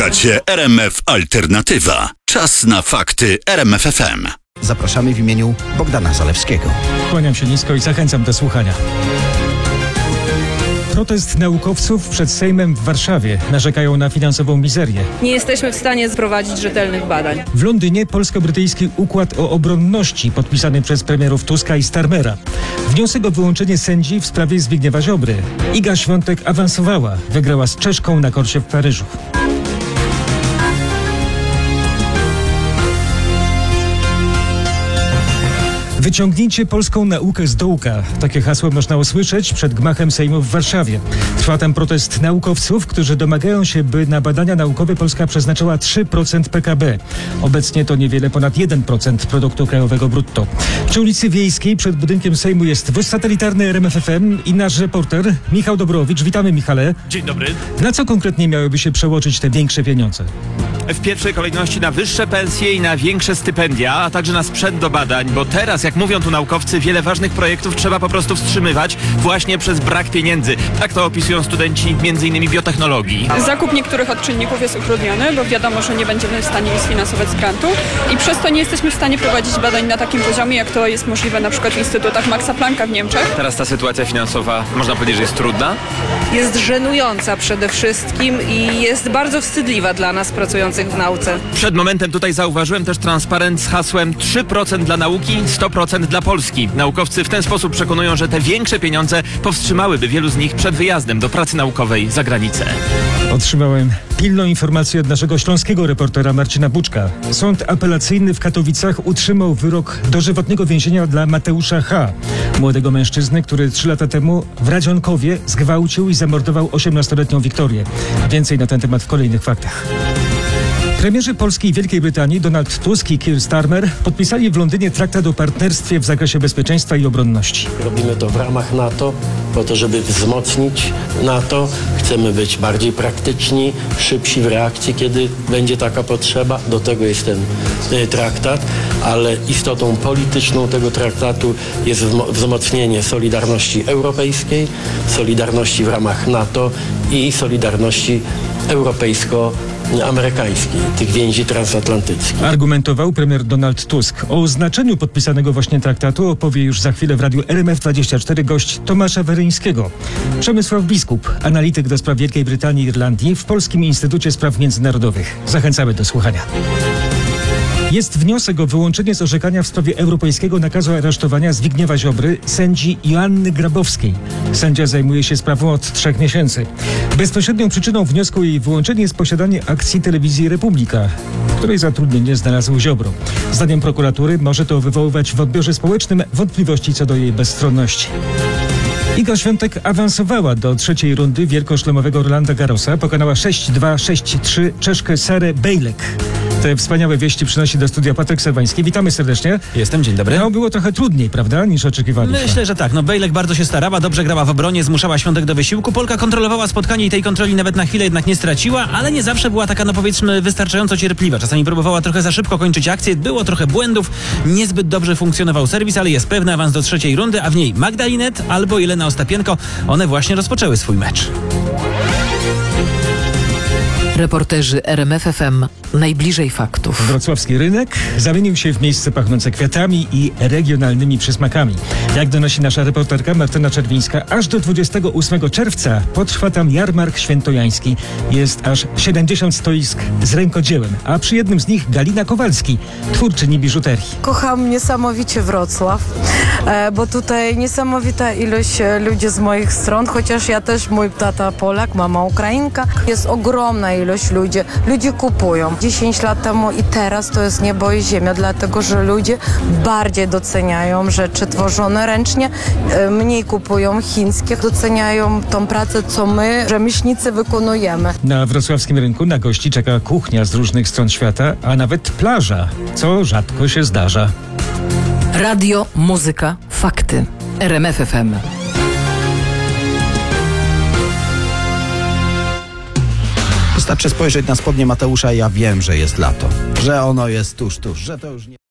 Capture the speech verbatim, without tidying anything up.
Słuchacie R M F Alternatywa. Czas na fakty R M F F M. Zapraszamy w imieniu Bogdana Zalewskiego. Kłaniam się nisko i zachęcam do słuchania. Protest naukowców przed Sejmem w Warszawie. Narzekają na finansową mizerię. Nie jesteśmy w stanie sprowadzić rzetelnych badań. W Londynie polsko-brytyjski układ o obronności podpisany przez premierów Tuska i Starmera. Wniosek o wyłączenie sędzi w sprawie Zbigniewa Ziobry. Iga Świątek awansowała. Wygrała z Czeszką na korcie w Paryżu. Wyciągnijcie polską naukę z dołka. Takie hasło można usłyszeć przed gmachem Sejmu w Warszawie. Trwa tam protest naukowców, którzy domagają się, by na badania naukowe Polska przeznaczyła trzy procent P K B. Obecnie to niewiele ponad jeden procent produktu krajowego brutto. Przy ulicy Wiejskiej przed budynkiem Sejmu jest woz satelitarny R M F F M i nasz reporter Michał Dobrowicz. Witamy, Michale. Dzień dobry. Na co konkretnie miałyby się przełożyć te większe pieniądze? W pierwszej kolejności na wyższe pensje i na większe stypendia, a także na sprzęt do badań, bo teraz, jak mówią tu naukowcy, wiele ważnych projektów trzeba po prostu wstrzymywać właśnie przez brak pieniędzy. Tak to opisują studenci między innymi biotechnologii. Zakup niektórych odczynników jest utrudniony, bo wiadomo, że nie będziemy w stanie ich sfinansować z grantu i przez to nie jesteśmy w stanie prowadzić badań na takim poziomie, jak to jest możliwe na przykład w instytutach Maxa Plancka w Niemczech. Teraz ta sytuacja finansowa, można powiedzieć, że jest trudna? Jest żenująca przede wszystkim i jest bardzo wstydliwa dla nas pracujących w nauce. Przed momentem tutaj zauważyłem też transparent z hasłem trzy procent dla nauki, sto procent dla Polski. Naukowcy w ten sposób przekonują, że te większe pieniądze powstrzymałyby wielu z nich przed wyjazdem do pracy naukowej za granicę. Otrzymałem pilną informację od naszego śląskiego reportera Marcina Buczka. Sąd apelacyjny w Katowicach utrzymał wyrok dożywotniego więzienia dla Mateusza H., młodego mężczyzny, który trzy lata temu w Radzionkowie zgwałcił i zamordował osiemnastoletnią Wiktorię. Więcej na ten temat w kolejnych faktach. Premierzy Polski i Wielkiej Brytanii Donald Tusk i Keir Starmer podpisali w Londynie traktat o partnerstwie w zakresie bezpieczeństwa i obronności. Robimy to w ramach NATO, po to, żeby wzmocnić NATO. Chcemy być bardziej praktyczni, szybsi w reakcji, kiedy będzie taka potrzeba. Do tego jest ten y, traktat, ale istotą polityczną tego traktatu jest wzmocnienie solidarności europejskiej, solidarności w ramach NATO i solidarności europejsko-amerykańskiej, tych więzi transatlantyckich. Argumentował premier Donald Tusk. O znaczeniu podpisanego właśnie traktatu opowie już za chwilę w radiu R M F dwadzieścia cztery gość Tomasza Weryńskiego. Przemysław Biskup, analityk do spraw Wielkiej Brytanii i Irlandii w Polskim Instytucie Spraw Międzynarodowych. Zachęcamy do słuchania. Jest wniosek o wyłączenie z orzekania w sprawie europejskiego nakazu aresztowania Zbigniewa Ziobry sędzi Joanny Grabowskiej. Sędzia zajmuje się sprawą od trzech miesięcy. Bezpośrednią przyczyną wniosku o jej wyłączenie jest posiadanie akcji telewizji Republika, której zatrudnienie znalazł Ziobro. Zdaniem prokuratury może to wywoływać w odbiorze społecznym wątpliwości co do jej bezstronności. Iga Świątek awansowała do trzeciej rundy wielkoszlemowego Rolanda Garrosa. Pokonała sześć dwa, sześć trzy Czeszkę Sarę Bejlek. Te wspaniałe wieści przynosi do studia Patryk Serwański. Witamy serdecznie. Jestem, dzień dobry. No, było trochę trudniej, prawda, niż oczekiwaliśmy. Myślę, że tak. No, Bejlek bardzo się starała, dobrze grała w obronie, zmuszała Świątek do wysiłku. Polka kontrolowała spotkanie i tej kontroli nawet na chwilę jednak nie straciła, ale nie zawsze była taka, no powiedzmy, wystarczająco cierpliwa. Czasami próbowała trochę za szybko kończyć akcję, było trochę błędów, niezbyt dobrze funkcjonował serwis, ale jest pewny awans do trzeciej rundy, a w niej Magdalinet albo Jelena Ostapienko. One właśnie rozpoczęły swój mecz. Reporterzy R M F F M najbliżej faktów. Wrocławski rynek zamienił się w miejsce pachnące kwiatami i regionalnymi przysmakami. Jak donosi nasza reporterka Martyna Czerwińska, aż do dwudziestego ósmego czerwca potrwa tam jarmark świętojański. Jest aż siedemdziesiąt stoisk z rękodziełem, a przy jednym z nich Galina Kowalski, twórczyni biżuterii. Kocham niesamowicie Wrocław, bo tutaj niesamowita ilość ludzi z moich stron, chociaż ja też, mój tata Polak, mama Ukrainka. Jest ogromna ilość ludzi. Ludzie kupują. dziesięć lat temu i teraz to jest niebo i ziemia, dlatego że ludzie bardziej doceniają rzeczy tworzone ręcznie, mniej kupują chińskich, doceniają tą pracę, co my, rzemieślnicy, wykonujemy. Na wrocławskim rynku na gości czeka kuchnia z różnych stron świata, a nawet plaża, co rzadko się zdarza. Radio, muzyka, fakty. R M F F M. Wystarczy spojrzeć na spodnie Mateusza i ja wiem, że jest lato. Że ono jest tuż, tuż, że to już nie...